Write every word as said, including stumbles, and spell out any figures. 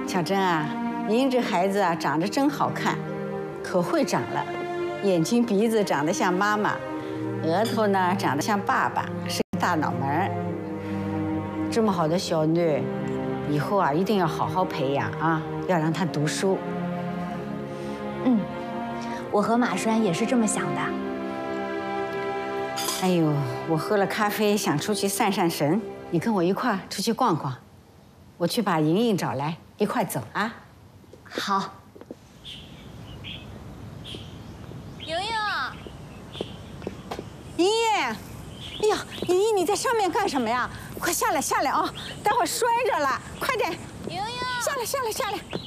小珍啊，您这孩子啊，长得真好看，可会长了，眼睛鼻子长得像妈妈，额头呢长得像爸爸，是个大脑门儿。这么好的小女，以后啊一定要好好培养啊，要让她读书。 嗯，我和马栓也是这么想的。 哎呦，我喝了咖啡，想出去散散神，你跟我一块儿出去逛逛。我去把莹莹找来，一块走啊。 好。 莹莹， 莹莹，哎呀，莹莹，你在上面干什么呀？快下来，下来啊！待会儿摔着了，快点！ 莹莹， 下来，下来，下来！